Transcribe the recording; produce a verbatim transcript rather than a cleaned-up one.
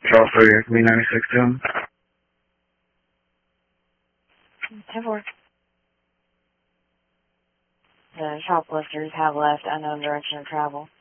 Charles thirty, X B ninety-six to him. ten four. The shoplifters have left unknown direction of travel.